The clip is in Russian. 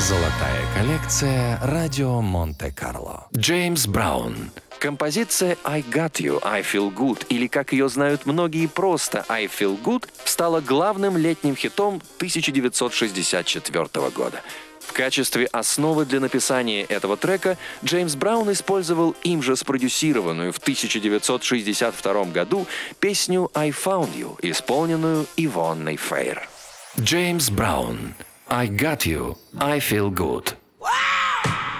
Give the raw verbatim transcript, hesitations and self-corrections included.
Золотая коллекция «Радио Монте-Карло». Джеймс Браун. Композиция «I Got You, I Feel Good», или, как ее знают многие, просто «I Feel Good», стала главным летним хитом тысяча девятьсот шестьдесят четвёртого года. В качестве основы для написания этого трека Джеймс Браун использовал им же спродюсированную в тысяча девятьсот шестьдесят втором году песню «I Found You», исполненную Ивонной Фейр. Джеймс Браун. «I Got You, I Feel Good».